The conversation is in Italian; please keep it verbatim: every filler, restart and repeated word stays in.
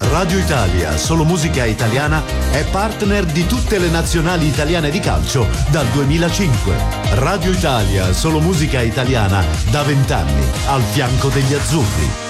Radio Italia, solo musica italiana, è partner di tutte le nazionali italiane di calcio dal duemilacinque. Radio Italia, solo musica italiana, da vent'anni, al fianco degli azzurri.